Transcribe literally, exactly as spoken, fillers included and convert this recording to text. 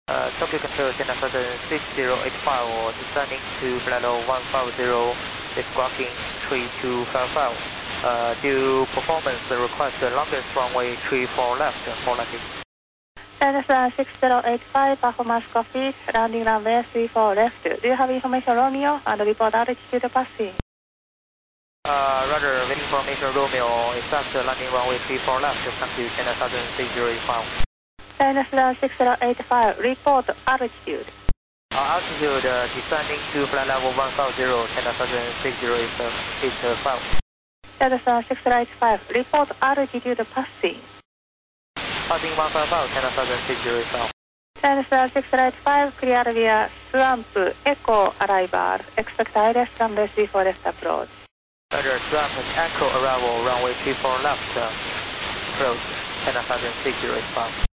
Uh, Tokyo Control, China Southern six zero eight five, descending to flight level one five zero, squawking three two five five. Uh, due performance, request the longest runway three four left for landing. China Southern six zero eight five, performance copies, landing runway three four left. Do you have information Romeo and report altitude passing? Uh, Roger, waiting for information Romeo, exact landing runway three four left, thank you, China Southern six zero eight five. China Southern six zero eight five, report altitude. Uh, altitude uh, descending to flight level one five zero, China Southern six zero eight five. China Southern six zero eight five, report altitude passing. Passing one five five, China Southern six zero eight five. China Southern six zero eight five, clear via Swamp, Echo arrival, expect I L S runway three four left approach. Roger, Swamp, Echo arrival, runway three four left, uh, approach, China Southern six zero eight five.